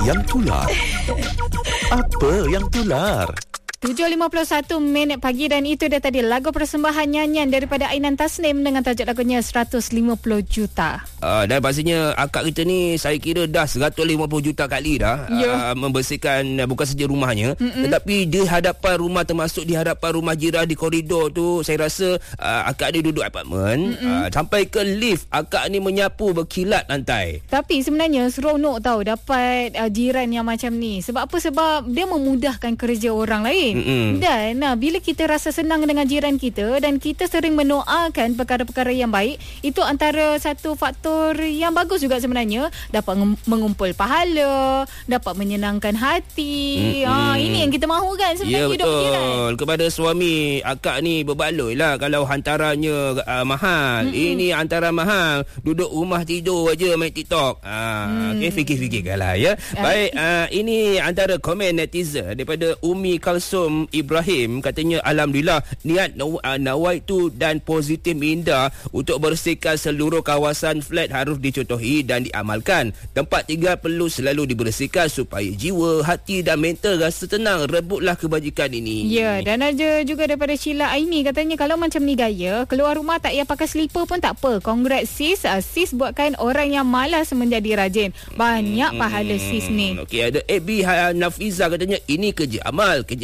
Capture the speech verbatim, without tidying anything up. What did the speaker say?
Yang tular. Apa yang tular? tujuh lima puluh satu minit pagi dan itu dia tadi lagu persembahan nyanyian daripada Ainan Tasnim dengan tajuk lagunya seratus lima puluh juta. Uh, dan pastinya akak kita ni saya kira dah seratus lima puluh juta kali dah yeah. uh, membersihkan uh, bukan saja rumahnya, Mm-mm. tetapi di hadapan rumah, termasuk di hadapan rumah jiran di koridor tu, saya rasa uh, akak ni duduk apartmen, uh, sampai ke lift akak ni menyapu berkilat lantai. Tapi sebenarnya seronok tau dapat uh, jiran yang macam ni. Sebab apa? Sebab dia memudahkan kerja orang lain. Mm-mm. Dan nah, bila kita rasa senang dengan jiran kita dan kita sering mendoakan perkara-perkara yang baik, itu antara satu faktor yang bagus juga sebenarnya. Dapat mengumpul pahala, dapat menyenangkan hati. Ha, ini yang kita mahu kan sebenarnya, ya, hidup jiran. Kepada suami akak ni berbaloi lah kalau hantarannya uh, mahal. Mm-mm. Ini hantaran mahal, duduk rumah tidur aja main TikTok. Ha, mm. Okay, fikir-fikirkan lah ya. Baik, uh, ini antara komen netizen daripada Umi Kalsum Ibrahim, katanya alhamdulillah niat uh, nawaitu dan positif minda untuk bersihkan seluruh kawasan flat harus dicontohi dan diamalkan. Tempat tinggal perlu selalu dibersihkan supaya jiwa, hati dan mental rasa tenang. Rebutlah kebajikan ini. Ya, dan ada juga daripada Sheila Aini, katanya kalau macam ni gaya, keluar rumah tak payah pakai slipper pun tak apa. Congrats sis, uh, sis buatkan orang yang malas menjadi rajin. Banyak pahala sis ni. Okey, ada Abi Nafiza, katanya ini kerja amal, kerja